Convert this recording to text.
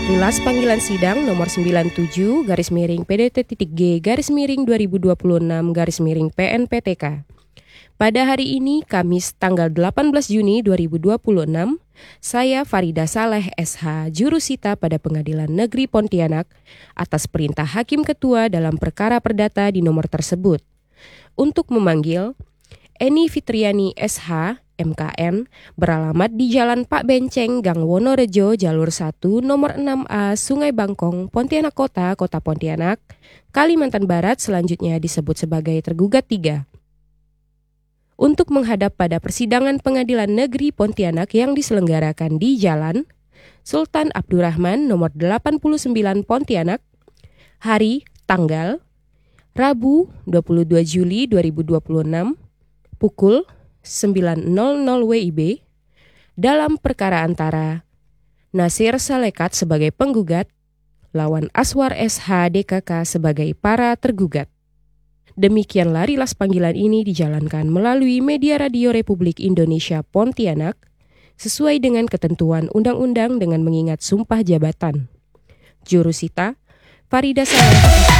Rilas panggilan sidang nomor 97 PDT-G/2026/PNPTK. Pada hari ini, Kamis tanggal 18 Juni 2026, saya Farida Saleh SH, jurusita pada Pengadilan Negeri Pontianak atas perintah Hakim Ketua dalam perkara perdata di nomor tersebut. Untuk memanggil Eni Fitriani SH, MKN, beralamat di Jalan Pak Benceng, Gang Wonorejo, Jalur 1, nomor 6A, Sungai Bangkong, Pontianak Kota, Kota Pontianak, Kalimantan Barat, selanjutnya disebut sebagai tergugat 3. Untuk menghadap pada persidangan Pengadilan Negeri Pontianak yang diselenggarakan di Jalan Sultan Abdurrahman, nomor 89 Pontianak, hari, tanggal, Rabu 22 Juli 2026, pukul 9.00 WIB, dalam perkara antara Nasir Salekat sebagai penggugat lawan Aswar SH DKK sebagai para tergugat. Demikianlah rilas panggilan ini dijalankan melalui media Radio Republik Indonesia Pontianak sesuai dengan ketentuan undang-undang dengan mengingat sumpah jabatan. Jurusita Farida Saleh.